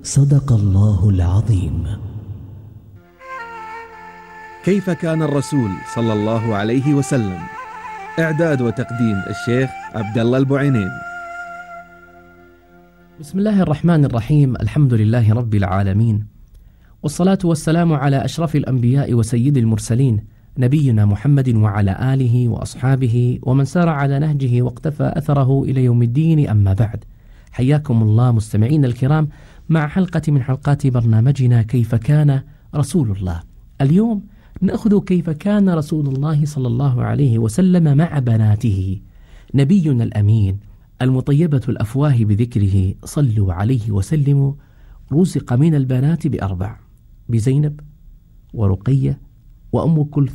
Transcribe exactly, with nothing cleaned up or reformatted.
صدق الله العظيم. كيف كان الرسول صلى الله عليه وسلم؟ إعداد وتقديم الشيخ عبد الله البعينين. بسم الله الرحمن الرحيم. الحمد لله رب العالمين، والصلاة والسلام على أشرف الأنبياء وسيد المرسلين، نبينا محمد وعلى آله وأصحابه ومن سار على نهجه واقتفى أثره إلى يوم الدين. أما بعد، حياكم الله مستمعين الكرام مع حلقة من حلقات برنامجنا كيف كان رسول الله. اليوم نأخذ كيف كان رسول الله صلى الله عليه وسلم مع بناته، نبينا الأمين المطيبة الأفواه بذكره صلوا عليه وسلموا، رزق من البنات بأربع، بزينب ورقية وأم كلثوم